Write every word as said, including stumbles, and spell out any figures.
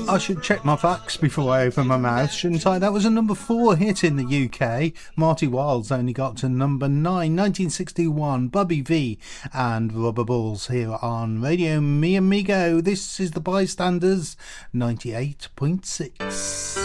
I should check my facts before I open my mouth, shouldn't I? That was a number four hit in the U K. Marty Wilds only got to number nine, nineteen sixty-one. Bubby V and Rubber Balls here on Radio Mi Amigo. This is the Bystanders ninety-eight point six.